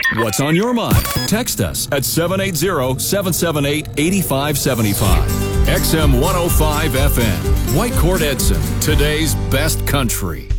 What's on your mind? Text us at 780-778-8575. XM 105 FM. Whitecourt Edson, today's best country.